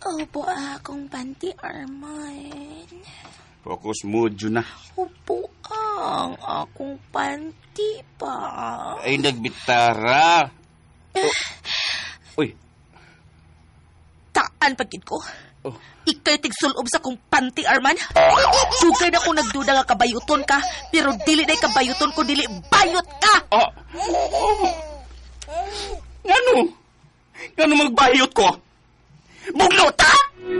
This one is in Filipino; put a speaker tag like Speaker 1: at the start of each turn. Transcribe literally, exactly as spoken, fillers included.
Speaker 1: Opo, akong panty, Arman.
Speaker 2: Focus mo, Juna.
Speaker 1: Opo, ang akong panty pa.
Speaker 2: Ay, nagbitara. Oh. Uy.
Speaker 1: Taan pagkid ko.
Speaker 2: Oh.
Speaker 1: Ika'y tigsulob sa kong panty, Arman. Sugay na kung nagduda nga kabayuton ka, pero dili na kabayuton ko, dili bayot ka!
Speaker 2: Oh. Oh. Ngano? Ngano magbayot ko? Buglot, ha?